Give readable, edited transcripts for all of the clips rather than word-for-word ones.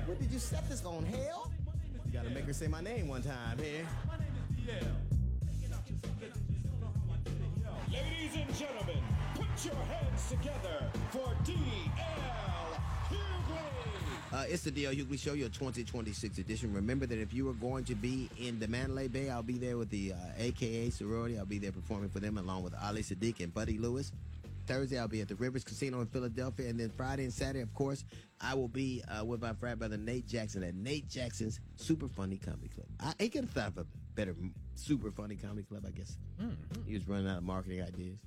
What did you set this on, hell? You gotta make her say my name one time here. Ladies and gentlemen, put your hands together for D.L. Hughley. It's the D.L. Hughley Show, your 2026 edition. Remember that if you are going to be in the Mandalay Bay, I'll be there with the AKA sorority. I'll be there performing for them along with Ali Sadiq and Buddy Lewis. Thursday, I'll be at the Rivers Casino in Philadelphia. And then Friday and Saturday, of course, I will be with my frat brother Nate Jackson at Nate Jackson's Super Funny Comedy Club. I could have thought of a better super funny comedy club, I guess. He was running out of marketing ideas.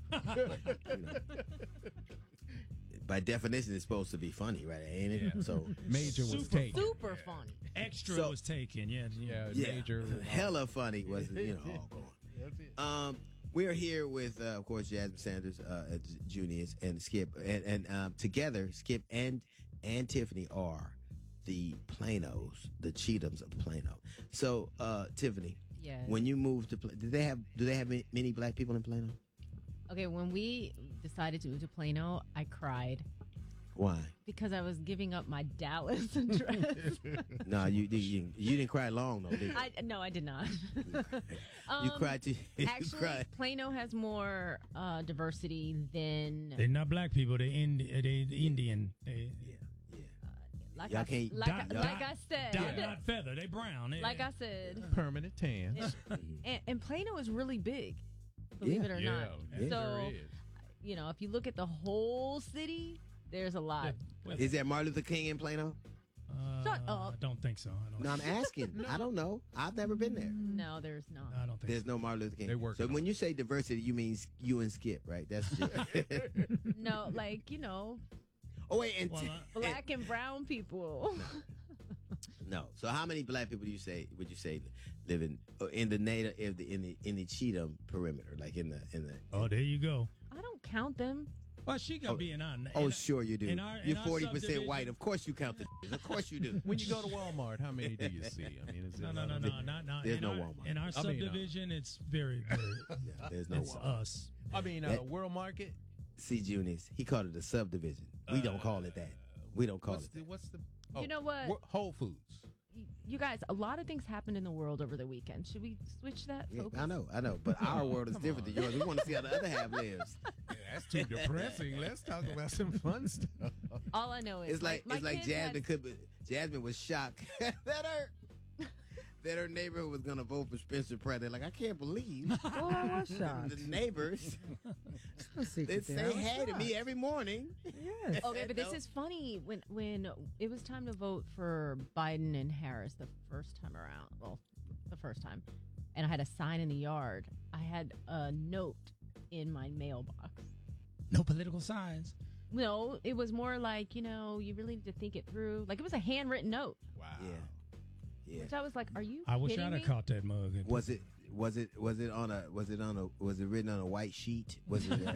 By definition, it's supposed to be funny, right? Ain't it? Yeah. So Major was taken. Super funny. Extra was taken. Yeah. Major. Hella funny was, all going. That's it. We are here with, of course, Jasmine Sanders, Juniors, and Skip, and together, Skip and Tiffany are the Planos, the Cheatums of Plano. So, Tiffany, Yes. when you moved to Plano, do they have many black people in Plano? Okay, when we decided to move to Plano, I cried Why? because I was giving up my Dallas address. No, you didn't cry long though, did you? No, I did not. You cried too. Actually, cried. Plano has more diversity than They're not black people. They're Indian. like Y'all I, can't- like, I, Dot- like I said. Dot, not feather. They brown. Like I said, Permanent tan. and Plano is really big. Believe it or not. it So, sure is. if you look at the whole city, there's a lot. Is there Martin Luther King in Plano? Shut I up. don't think so. I don't. No, I'm asking. I don't know. I've never been there. No, there's not. I don't think. There's no Martin Luther King. They're working So when you say diversity, you mean you and Skip, right? That's just, No, oh wait, and, Well, black and brown people. no. So how many black people would you say live in the native in the Cheatham perimeter, like in the? Oh, there you go. I don't count them. Well, she gonna be in our. Oh, sure you do. in our You're 40% subdivision- white. Of course you count the. Of course you do. When you go to Walmart, how many do you see? I mean, is it No, not There's in no our, Walmart. In our subdivision, it's very, There's no it's Walmart. us. I mean, World Market. See, Juniors, he called it a subdivision. We don't call it that. We don't call it that. What's the? You know what? Whole Foods. You guys, a lot of things happened in the world over the weekend. Should we switch that Yeah, focus? I know, but our world is different than yours. We want to see how the other half lives. That's too depressing. Let's talk about some fun stuff. All I know is It's like my Jasmine kid Jasmine was shocked that her neighbor was gonna vote for Spencer Pratt. They're like, I can't believe Well, I was shocked. the neighbors No secret they there. say I was hey to me shocked. every morning. Yes. Okay, but this is funny. When it was time to vote for Biden and Harris the first time around, the first time, and I had a sign in the yard, I had a note in my mailbox. No political signs. No, it was more like, you really need to think it through. Like, it was a handwritten note, Wow. Yeah. which I was like, are you I wish kidding I'd have me? caught that mug. Was it written on a white sheet? Was it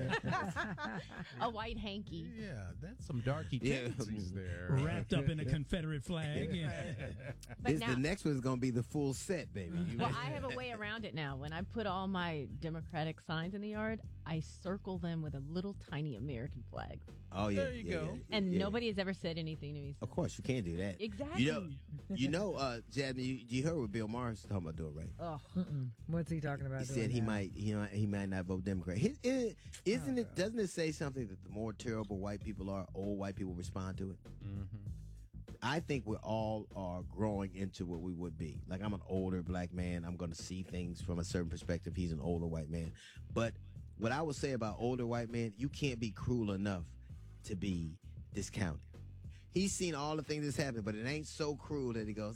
A white hanky. Yeah, that's some darky Yeah. tendencies there. wrapped up in a Confederate flag? Yeah. But now, the next one's gonna be the full set, baby. well, I have a way around it now. When I put all my Democratic signs in the yard, I circle them with a little tiny American flag. Oh yeah, There you go. And nobody has ever said anything to me. Of course, you can't do that. Exactly. Jasmine, you heard what Bill Maher is talking about doing, right? What's he talking about? He doing said he now? might not vote Democrat. Doesn't it say something that the more terrible white people are, old white people respond to it? Mm-hmm. I think we all are growing into what we would be. Like, I'm an older black man. I'm going to see things from a certain perspective. He's an older white man. But what I would say about older white men, you can't be cruel enough to be discounted. He's seen all the things that's happened, but it ain't so cruel that he goes,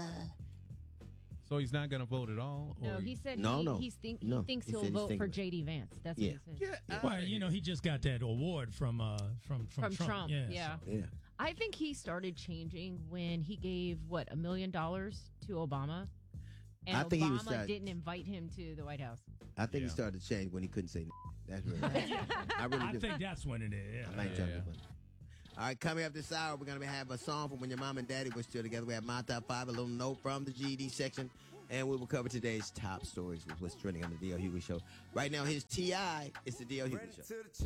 So he's not going to vote at all? No, he said No. he thinks He he'll said he's vote for thinking. J.D. Vance. That's Yeah. what he said. Yeah. Well, he just got that award from Trump. Yeah. Yeah. I think he started changing when he gave, $1 million to Obama. And I think he was Obama starting- didn't invite him to the White House. I think he started to change when he couldn't say n-. That's really I really I do. think that's when it is. I Yeah. like Chuck Funny. All right, coming up this hour, we're going to have a song from when your mom and daddy were still together. We have my top 5, a little note from the GED section, and we will cover today's top stories with what's trending on the D.L. Hughley Show. Right now, here's T.I. It's the D.L. Hughley Show.